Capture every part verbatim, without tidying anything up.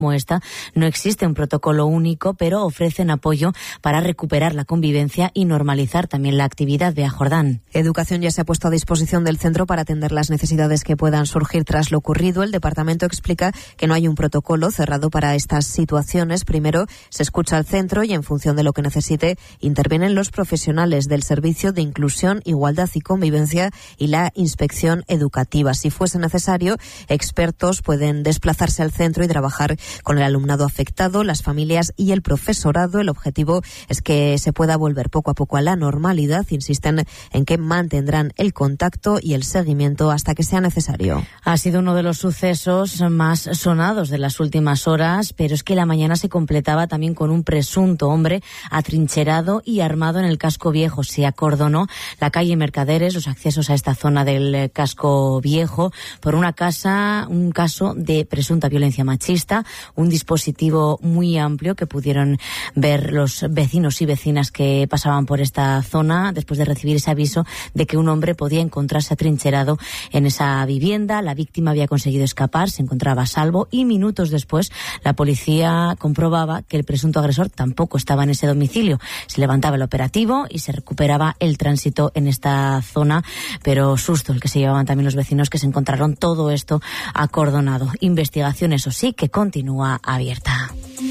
como esta, no existe un protocolo único, pero ofrecen apoyo para recuperar la convivencia y normalizar también la actividad. Bea Jordán. Educación ya se ha puesto a disposición del centro para atender las necesidades que puedan surgir tras lo ocurrido. El departamento explica que no hay un protocolo cerrado para estas situaciones. Primero se escucha al centro y en función de lo que necesite intervienen los profesionales del Servicio de Inclusión, Igualdad y Convivencia y la Inspección Educativa. Si fuese necesario, expertos pueden desplazarse al centro y trabajar con el alumnado afectado, las familias y el profesorado. El objetivo es que se pueda volver poco a poco a la normalidad. Insisten en que mantendrán el contacto y el seguimiento hasta que sea necesario. Ha sido uno de los sucesos más sonados de las últimas horas, pero es que la mañana se completaba también con un presunto hombre atrincherado y armado en el Casco Viejo. Se acordonó la calle Mercaderes, los accesos a esta zona del Casco Viejo, por una casa, un caso de presunta violencia machista. Un dispositivo muy amplio que pudieron ver los vecinos y vecinas que pasaban por esta zona después de recibir ese aviso de que un hombre podía encontrarse atrincherado en esa vivienda. La víctima había conseguido escapar, se encontraba a salvo y minutos después la policía comprobaba que el presunto agresor tampoco estaba en ese domicilio. Se levantaba el operativo y se recuperaba el tránsito en esta zona, pero susto el que se llevaban también los vecinos, que se encontraron todo esto acordonado. Investigación, eso sí, que continúa abierta.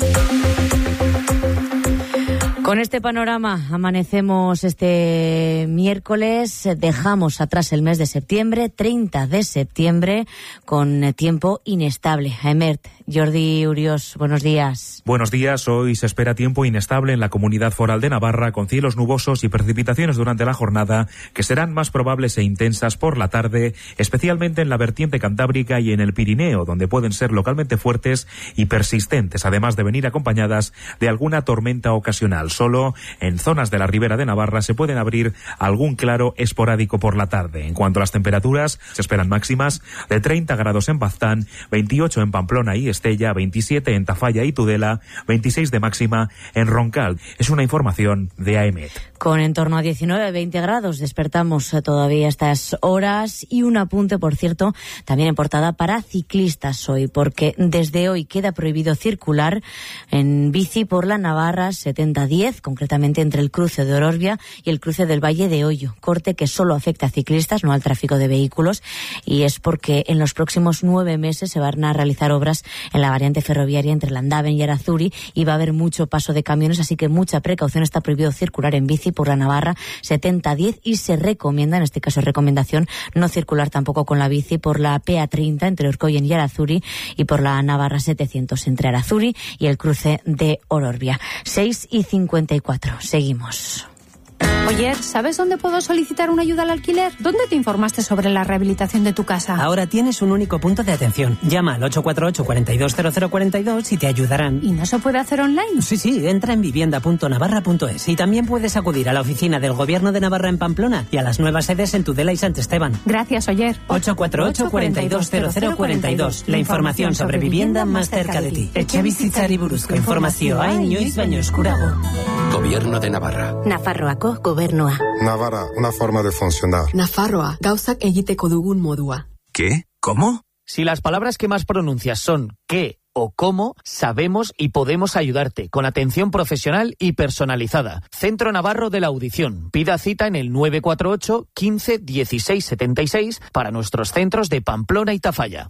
Con este panorama amanecemos este miércoles, dejamos atrás el mes de septiembre, treinta de septiembre, con tiempo inestable. Aemert, Jordi Uriós, buenos días. Buenos días. Hoy se espera tiempo inestable en la Comunidad Foral de Navarra, con cielos nubosos y precipitaciones durante la jornada que serán más probables e intensas por la tarde, especialmente en la vertiente cantábrica y en el Pirineo, donde pueden ser localmente fuertes y persistentes, además de venir acompañadas de alguna tormenta ocasional. Solo en zonas de la Ribera de Navarra se pueden abrir algún claro esporádico por la tarde. En cuanto a las temperaturas, se esperan máximas de treinta grados en Baztán, veintiocho en Pamplona y Estella, veintisiete en Tafalla y Tudela, veintiséis de máxima en Roncal. Es una información de Aemet. Con en torno a diecinueve, veinte grados despertamos todavía a estas horas. Y un apunte, por cierto, también en portada para ciclistas hoy, porque desde hoy queda prohibido circular en bici por la Navarra setenta diez, concretamente entre el cruce de Ororbia y el cruce del Valle de Ollo. Corte que solo afecta a ciclistas, no al tráfico de vehículos, y es porque en los próximos nueve meses se van a realizar obras en la variante ferroviaria entre Landaven y Arazuri y va a haber mucho paso de camiones, así que mucha precaución. Está prohibido circular en bici por la Navarra setenta diez y se recomienda, en este caso es recomendación, no circular tampoco con la bici por la P A treinta entre Orcoyen y Arazuri y por la Navarra setecientos entre Arazuri y el cruce de Ororbia. seis y cincuenta y cuatro. Seguimos. Oye, ¿sabes dónde puedo solicitar una ayuda al alquiler? ¿Dónde te informaste sobre la rehabilitación de tu casa? Ahora tienes un único punto de atención. Llama al ocho cuatro ocho, cuatro dos cero cero cuatro dos y te ayudarán. ¿Y no se puede hacer online? Sí, sí, entra en vivienda punto navarra punto es y también puedes acudir a la oficina del Gobierno de Navarra en Pamplona y a las nuevas sedes en Tudela y Sant Esteban. Gracias, Oyer. ocho cuatro ocho, cuatro dos cero cero cuatro dos. La información sobre vivienda más cerca de ti. Etxebizitzari buruzko informazioa inoiz baino eskurago. Gobierno de Navarra. Nafarroako gobernua. Navarra, una forma de funcionar. Nafarroa, gauzak egiteko dugun modua. ¿Qué? ¿Cómo? Si las palabras que más pronuncias son qué o cómo, sabemos y podemos ayudarte con atención profesional y personalizada. Centro Navarro de la Audición. Pida cita en el nueve cuatro ocho, quince, dieciséis, setenta y seis para nuestros centros de Pamplona y Tafalla.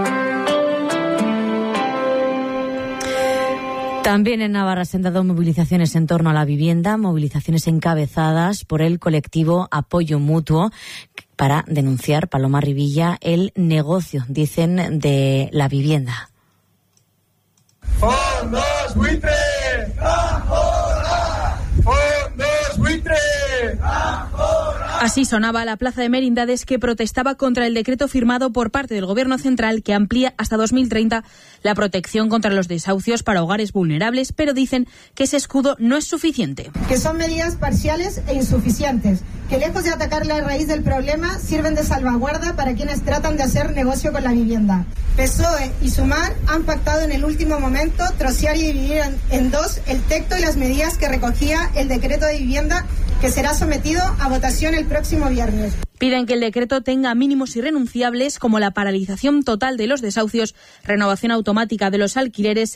También en Navarra se han dado movilizaciones en torno a la vivienda, movilizaciones encabezadas por el colectivo Apoyo Mutuo para denunciar, Paloma Rivilla, el negocio, dicen, de la vivienda. ¡Fondos buitre! ¡Fondos buitre! Así sonaba la plaza de Merindades, que protestaba contra el decreto firmado por parte del Gobierno central que amplía hasta dos mil treinta la protección contra los desahucios para hogares vulnerables, pero dicen que ese escudo no es suficiente. Que son medidas parciales e insuficientes, que lejos de atacar la raíz del problema, sirven de salvaguarda para quienes tratan de hacer negocio con la vivienda. P S O E y Sumar han pactado en el último momento trocear y dividir en, en dos el texto y las medidas que recogía el decreto de vivienda, que será sometido a votación el próximo viernes. Piden que el decreto tenga mínimos irrenunciables como la paralización total de los desahucios, renovación automática de los alquileres